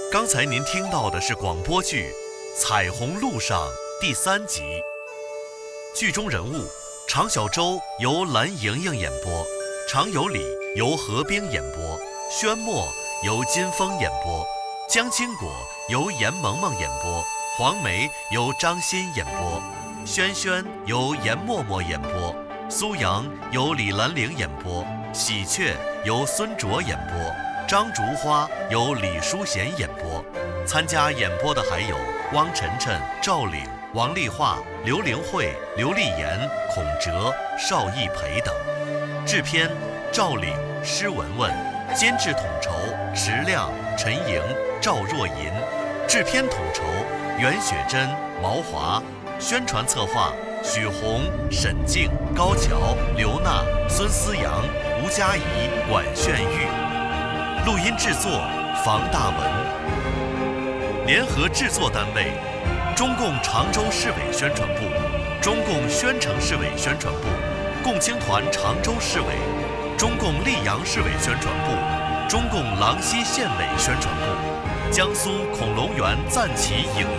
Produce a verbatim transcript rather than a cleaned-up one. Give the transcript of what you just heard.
刚才您听到的是广播剧《彩虹路上》第三集。剧中人物常小舟由蓝盈莹演播，常有理由何冰演播，宣墨由金峰演播，江青果由严萌萌演播，黄梅由张欣演播，轩轩由严默默演播，苏阳由李兰玲演播，喜鹊由孙卓演播，张竹花由李淑贤演播。参加演播的还有汪晨晨、赵岭、王丽华、刘玲慧、刘丽妍、孔哲、邵艺培等。制片赵岭、施文文，监制统筹石亮、陈莹、赵若银，制片统筹袁雪珍、毛华，宣传策划许红、沈静、高桥、刘娜、孙思阳、吴佳怡、管炫玉。录音制作房大文。联合制作单位：中共常州市委宣传部、中共宣城市委宣传部、共青团常州市委、中共溧阳市委宣传部、中共郎溪县委宣传部、江苏恐龙园赞旗影业。